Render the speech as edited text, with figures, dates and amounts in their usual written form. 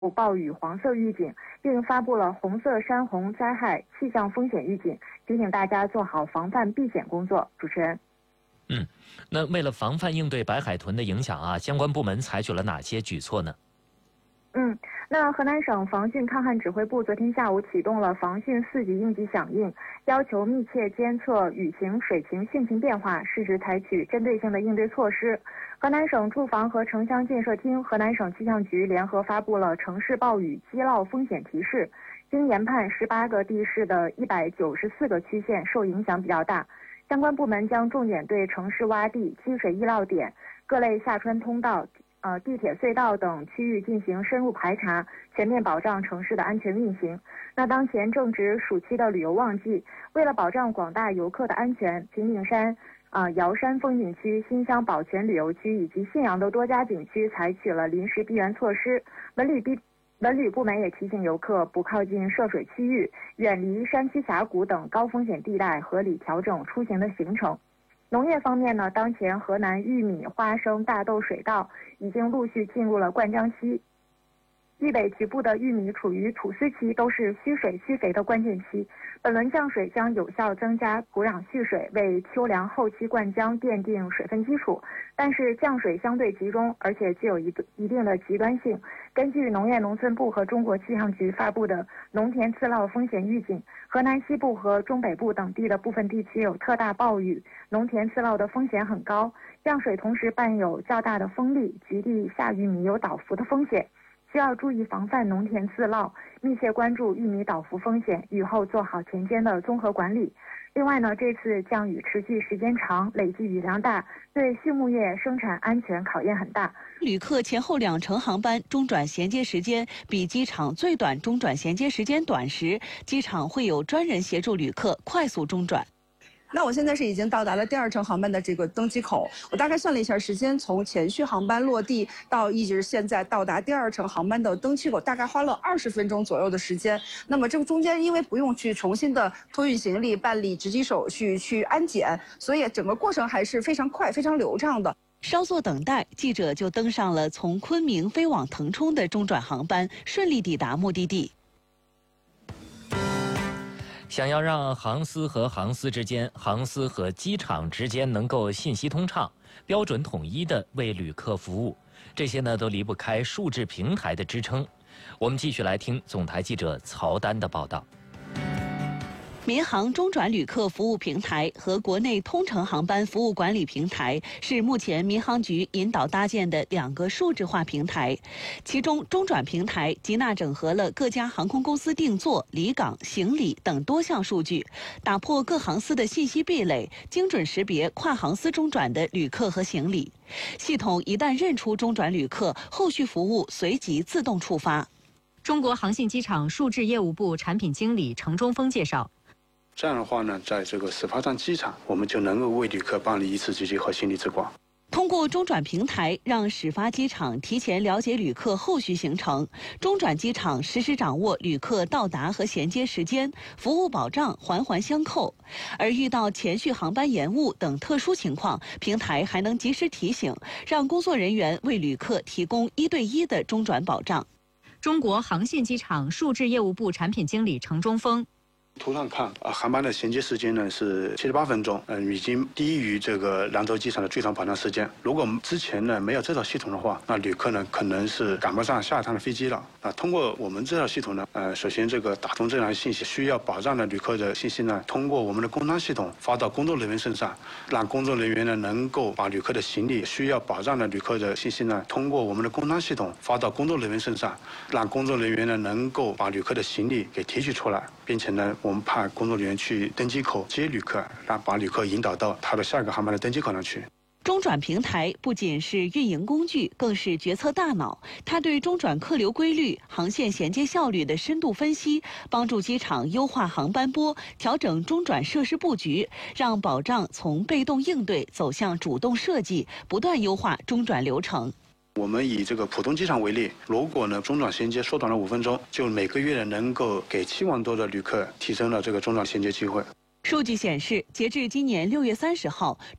暴雨黄色预警，并发布了红色山洪灾害气象风险预警，提醒大家做好防范避险工作。主持人。 那为了防范应对白海豚的影响啊，相关部门采取了哪些举措呢？ 那河南省防汛抗旱指挥部昨天下午启动了防汛4级应急响应，要求密切监测雨情、水情、汛情变化，适时采取针对性的应对措施。河南省住房和城乡建设厅、河南省气象局联合发布了城市暴雨积涝风险提示，经研判18个地市的194个区县受影响比较大，相关部门将重点对城市洼地、积水易涝点、各类下穿通道、地铁隧道等区域进行深入排查，全面保障城市的安全运行。那当前正值暑期的旅游旺季，为了保障广大游客的安全，平顶山、瑶山风景区、新乡保全旅游区以及信阳的多家景区采取了临时避园措施。文旅部门也提醒游客不靠近涉水区域，远离山区峡谷等高风险地带，合理调整出行的行程。农业方面呢，当前河南玉米、花生、大豆、水稻已经陆续进入了灌浆期，豫北局部的玉米处于吐丝期，都是需水需肥的关键期。本轮降水将有效增加土壤蓄水，为秋粮后期灌浆奠定水分基础。但是降水相对集中，而且具有一定的极端性。根据农业农村部和中国气象局发布的农田次涝风险预警，河南西部和中北部等地的部分地区有特大暴雨，农田次涝的风险很高。降水同时伴有较大的风力，局地下玉米有倒伏的风险，需要注意防范农田次涝，密切关注玉米倒伏风险，雨后做好田间的综合管理。另外呢，这次降雨持续时间长，累计雨量大，对畜牧业生产安全考验很大。 旅客前后2程航班中转衔接时间比机场最短中转衔接时间短时，机场会有专人协助旅客快速中转。 那我现在是已经到达了第2程航班的这个登机口，我大概算了一下时间，从前续航班落地到一直现在到达第2程航班的登机口，大概花了20分钟左右的时间。那么这个中间因为不用去重新的托运行李、办理值机手续、去安检，所以整个过程还是非常快、非常流畅的。 稍作等待，记者就登上了从昆明飞往腾冲的中转航班，顺利抵达目的地。 想要让航司和航司之间、航司和机场之间能够信息通畅、标准统一地为旅客服务，这些呢都离不开数字平台的支撑。我们继续来听总台记者曹丹的报道。 民航中转旅客服务平台和国内通程航班服务管理平台是目前民航局引导搭建的2个数字化平台。其中，中转平台集纳整合了各家航空公司定座、离港、行李等多项数据，打破各航司的信息壁垒，精准识别跨航司中转的旅客和行李。系统一旦认出中转旅客，后续服务随即自动触发。 中国航信机场数字业务部产品经理程中峰介绍。 这样的话呢，在这个始发站机场，我们就能够为旅客办理一次值机和行李直挂。 通过中转平台，让始发机场提前了解旅客后续行程，中转机场实时掌握旅客到达和衔接时间，服务保障环环相扣。而遇到前续航班延误等特殊情况，平台还能及时提醒，让工作人员为旅客提供1对1的中转保障。 中国航信机场数字业务部产品经理程中峰。 图上看航班的衔接时间呢是78分钟，已经低于这个兰州机场的最长保障时间。如果之前呢没有这套系统的话，那旅客呢可能是赶不上下一趟的飞机了。通过我们这套系统呢，首先这个打通这样信息，需要保障的旅客的信息呢，通过我们的工商系统发到工作人员身上，让工作人员呢能够把旅客的行李需要保障的旅客的信息呢，通过我们的工商系统发到工作人员身上，让工作人员呢能够把旅客的行李给提取出来，并且呢我们派工作人员去登机口接旅客，把旅客引导到他的下一个航班的登机口上去。 中转平台不仅是运营工具，更是决策大脑。它对中转客流规律、航线衔接效率的深度分析，帮助机场优化航班波，调整中转设施布局，让保障从被动应对走向主动设计，不断优化中转流程。 我们以这个浦东机场为例，如果呢中转衔接缩短了5分钟，就每个月能够给7万多的旅客提升了这个中转衔接机会。 数据显示，截至今年6月30号，